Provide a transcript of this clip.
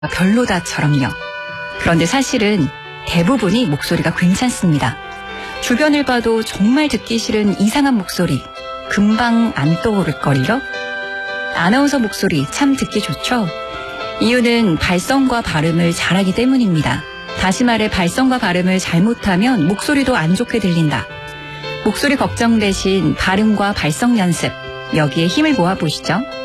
별로다처럼요. 그런데 사실은 대부분이 목소리가 괜찮습니다. 주변을 봐도 정말 듣기 싫은 이상한 목소리 금방 안 떠오를걸요? 아나운서 목소리 참 듣기 좋죠? 이유는 발성과 발음을 잘하기 때문입니다. 다시 말해 발성과 발음을 잘못하면 목소리도 안 좋게 들린다. 목소리 걱정 대신 발음과 발성 연습, 여기에 힘을 모아보시죠.